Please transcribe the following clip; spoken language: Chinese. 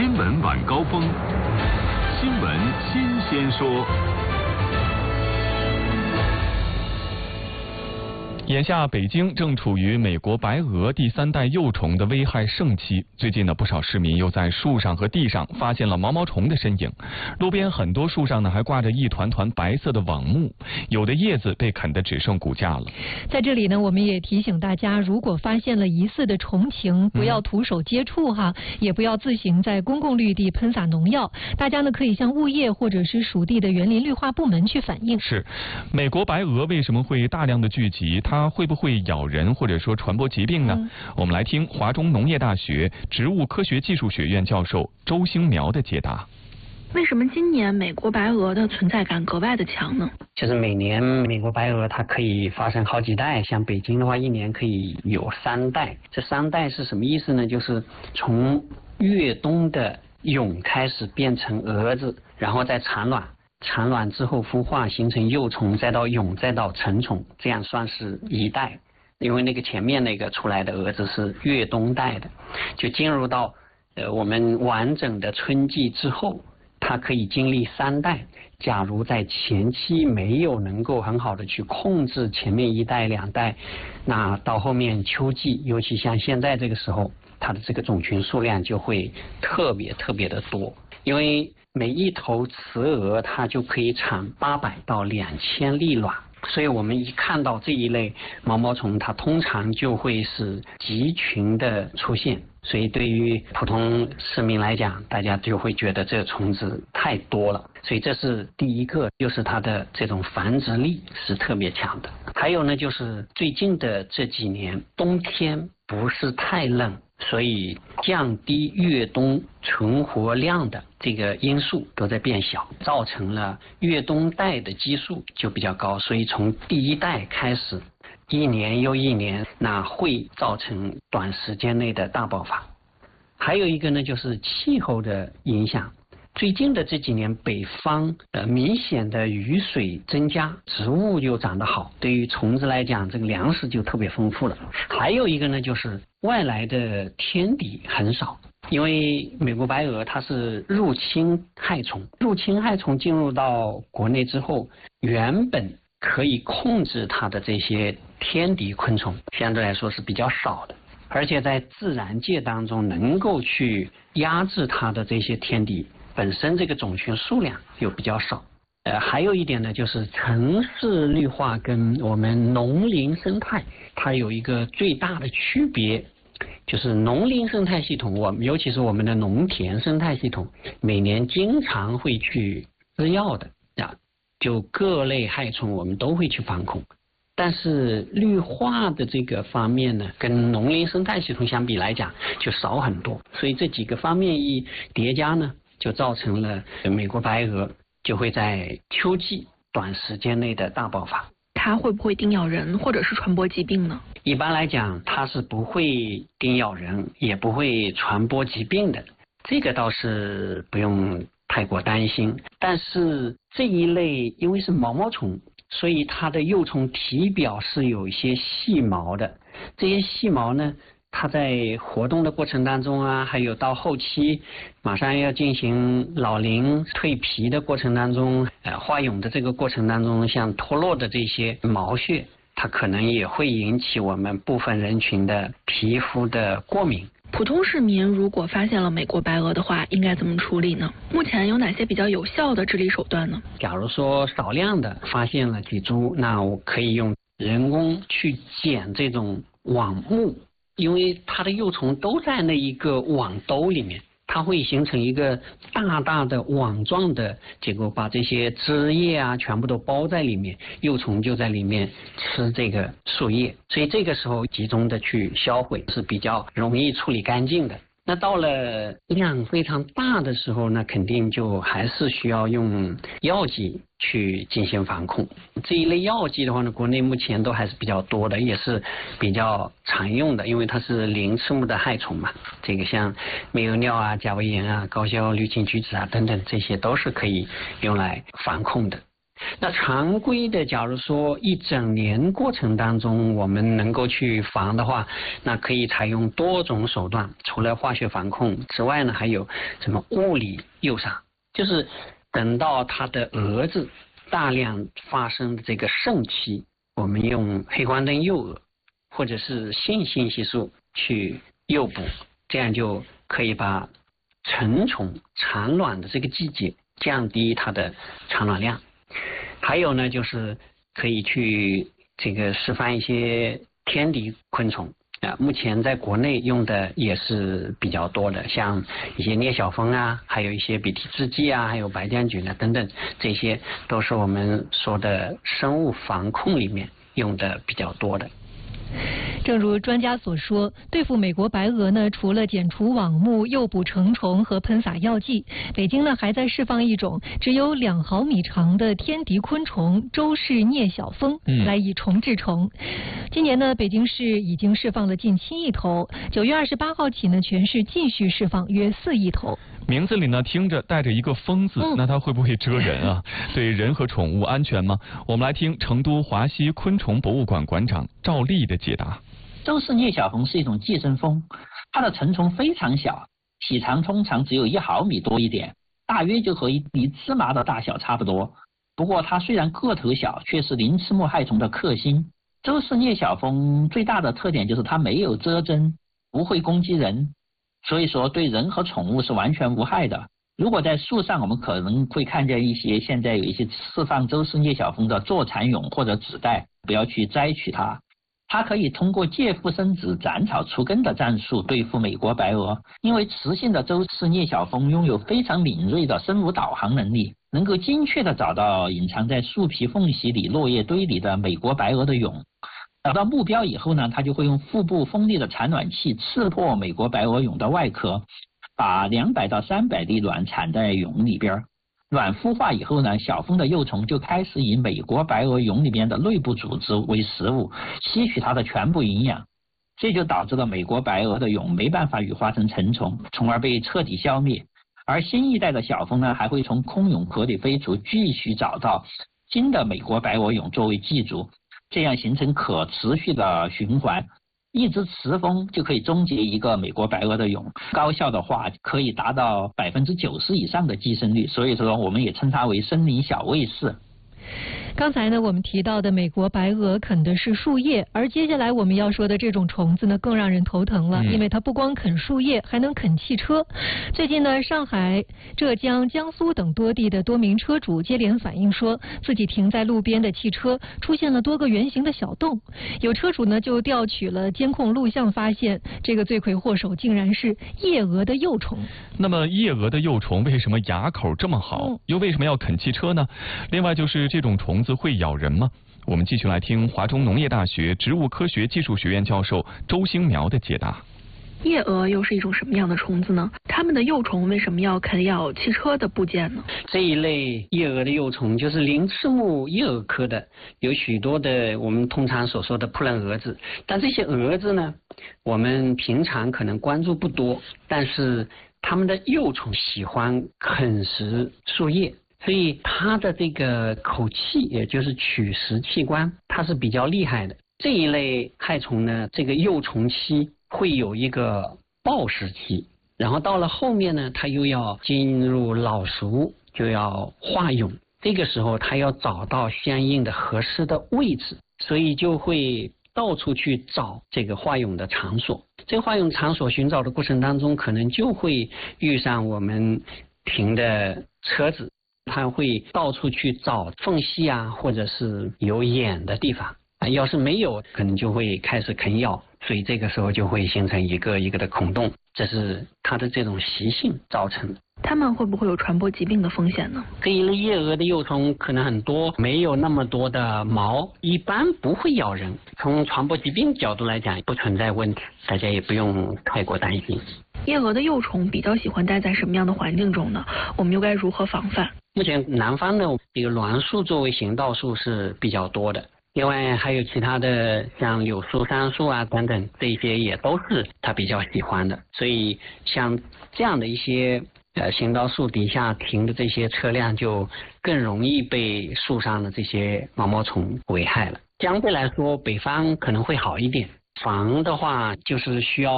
新闻晚高峰，新闻新鲜说。 眼下，北京正处于美国白蛾第3代幼虫的危害盛期。最近呢，不少市民又在树上和地上发现了毛毛虫的身影。路边很多树上呢，还挂着一团团白色的网目，有的叶子被啃得只剩骨架了。 在这里呢，我们也提醒大家，如果发现了疑似的虫情，不要徒手接触也不要自行在公共绿地喷洒农药。大家呢，可以向物业或者是属地的园林绿化部门去反映。 是，美国白蛾为什么会大量的聚集？它会不会咬人，或者说传播疾病呢？我们来听华中农业大学植物科学技术学院教授周兴苗的解答。 为什么今年美国白蛾的存在感格外的强呢？ 就是每年美国白蛾它可以发生好几代，像北京的话，一年可以有3代。这3代是什么意思呢？就是从越冬的蛹开始变成蛾子，然后再产卵。产卵之后孵化形成幼虫，再到蛹，再到成虫，这样算是1代。因为那个前面那个出来的蛾子是越冬代的，就进入到我们完整的春季之后，它可以经历3代。假如在前期没有能够很好的去控制前面1代2代，那到后面秋季，尤其像现在这个时候，它的这个种群数量就会特别的多。因为每一头雌蛾它就可以产800到2000粒卵，所以我们一看到这一类毛毛虫，它通常就会是集群的出现。所以对于普通市民来讲，大家就会觉得这个虫子太多了，所以这是第一个，就是它的这种繁殖力是特别强的。还有呢，就是最近的这几年冬天不是太冷，所以降低越冬存活量的这个因素都在变小，造成了越冬代的基数就比较高，所以从第1代开始1年又1年，那会造成短时间内的大爆发。还有一个呢，就是气候的影响。最近的这几年，北方明显的雨水增加，植物就长得好，对于虫子来讲，这个粮食就特别丰富了。还有一个呢，就是外来的天敌很少，因为美国白蛾它是入侵害虫，入侵害虫进入到国内之后，原本可以控制它的这些天敌昆虫相对来说是比较少的，而且在自然界当中能够去压制它的这些天敌，本身这个种群数量又比较少。还有一点呢，就是城市绿化跟我们农林生态它有一个最大的区别，就是农林生态系统，尤其是我们的农田生态系统，每年经常会去施药的就各类害虫我们都会去防控。但是绿化的这个方面呢，跟农林生态系统相比来讲就少很多，所以这几个方面一叠加呢，就造成了美国白蛾就会在秋季短时间内的大爆发。 它会不会叮咬人或者是传播疾病呢？ 一般来讲，它是不会叮咬人，也不会传播疾病的，这个倒是不用太过担心。但是这一类因为是毛毛虫，所以它的幼虫体表是有一些细毛的，这些细毛呢，它在活动的过程当中还有到后期马上要进行老龄蜕皮的过程当中，化蛹的这个过程当中，像脱落的这些毛屑，它可能也会引起我们部分人群的皮肤的过敏。 普通市民如果发现了美国白蛾的话，应该怎么处理呢？目前有哪些比较有效的治理手段呢？ 假如说少量的发现了几株，那我可以用人工去剪这种网目，因为它的幼虫都在那一个网兜里面，它会形成一个大大的网状的结构，把这些枝叶全部都包在里面，幼虫就在里面吃这个树叶，所以这个时候集中的去销毁是比较容易处理干净的。那到了量非常大的时候，那肯定就还是需要用药剂去进行防控。这一类药剂的话呢，国内目前都还是比较多的，也是比较常用的，因为它是鳞翅目的害虫嘛。这个像瘜油尿甲维盐高硝氯氰菊酯等等，这些都是可以用来防控的。 那常规的，假如说一整年过程当中我们能够去防的话，那可以采用多种手段，除了化学防控之外呢，还有什么物理诱杀，就是等到他的蛾子大量发生的这个盛期，我们用黑光灯诱蛾或者是性信息素去诱捕，这样就可以把成虫产卵的这个季节降低它的产卵量。还有呢，就是可以去这个释放一些天敌昆虫啊，目前在国内用的也是比较多的，像一些聂小蜂啊，还有一些鼻涕制剂啊，还有白将菌啊等等，这些都是我们说的生物防控里面用的比较多的。 正如专家所说，对付美国白蛾呢，除了剪除网目、诱捕成虫和喷洒药剂，北京呢还在释放一种只有2毫米长的天敌昆虫周氏聂小蜂，来以虫治虫。今年呢，北京市已经释放了近7亿头，9月28号起呢，全市继续释放约4亿头。 名字里呢听着带着一个蜂字，那它会不会蛰人啊？对人和宠物安全吗？我们来听成都华西昆虫博物馆馆长赵丽的解答。 周氏聂小蜂是一种寄生蜂，它的成虫非常小，体长通常只有1毫米多一点，大约就和一粒芝麻的大小差不多。不过它虽然个头小，却是鳞翅目害虫的克星。周氏聂小蜂最大的特点就是它没有蛰针，不会攻击人，所以说对人和宠物是完全无害的。如果在树上，我们可能会看见现在有一些释放周氏聂小蜂的坐蚕蛹或者纸袋，不要去摘取它。它可以通过借腹生子、斩草除根的战术对付美国白蛾，因为雌性的周氏聂小蜂拥有非常敏锐的生物导航能力，能够精确地找到隐藏在树皮缝隙里、落叶堆里的美国白蛾的蛹。找到目标以后呢，它就会用腹部锋利的产卵器刺破美国白蛾蛹的外壳，把200到300粒卵产在蛹里边。卵孵化以后呢，小蜂的幼虫就开始以美国白蛾蛹里面的内部组织为食物，吸取它的全部营养，这就导致了美国白蛾的蛹没办法羽化成成虫，从而被彻底消灭。而新一代的小蜂呢，还会从空蛹壳里飞出，继续找到新的美国白蛾蛹作为寄主，这样形成可持续的循环。一只雌蜂就可以终结一个美国白蛾的蛹，高效的话可以达到90%以上的寄生率，所以说我们也称它为森林小卫士。 刚才呢，我们提到的美国白蛾啃的是树叶，而接下来我们要说的这种虫子呢，更让人头疼了，因为它不光啃树叶，还能啃汽车。最近呢，上海、浙江、江苏等多地的多名车主接连反映说，自己停在路边的汽车出现了多个圆形的小洞。有车主呢就调取了监控录像，发现这个罪魁祸首竟然是夜蛾的幼虫。 那么夜蛾的幼虫为什么牙口这么好，又为什么要啃汽车呢？另外就是这种虫子会咬人吗？我们继续来听华中农业大学植物科学技术学院教授周兴苗的解答。 夜蛾又是一种什么样的虫子呢？它们的幼虫为什么要啃咬汽车的部件呢？ 这一类夜蛾的幼虫就是鳞翅目夜蛾科的，有许多的我们通常所说的扑棱蛾子，但这些蛾子呢，我们平常可能关注不多，但是它们的幼虫喜欢啃食树叶，所以它的这个口器，也就是取食器官，它是比较厉害的。这一类害虫呢，这个幼虫期会有一个抱食期，然后到了后面呢，它又要进入老熟，就要化蛹。这个时候它要找到相应的合适的位置，所以就会到处去找这个化蛹的场所。这个化蛹场所寻找的过程当中，可能就会遇上我们停的车子，它会到处去找缝隙啊，或者是有眼的地方。要是没有，可能就会开始啃咬，所以这个时候就会形成一个一个的孔洞，这是它的这种习性造成的。 它们会不会有传播疾病的风险呢？ 这一类夜蛾的幼虫可能很多，没有那么多的毛，一般不会咬人。从传播疾病角度来讲，不存在问题，大家也不用太过担心。 夜蛾的幼虫比较喜欢待在什么样的环境中呢？我们又该如何防范？ 目前南方的这个栾树作为行道树是比较多的。另外还有其他的像柳树、杉树啊等等，这些也都是他比较喜欢的。所以像这样的一些行道树底下停的这些车辆就更容易被树上的这些毛毛虫危害了。相对来说，北方可能会好一点，防的话就是需要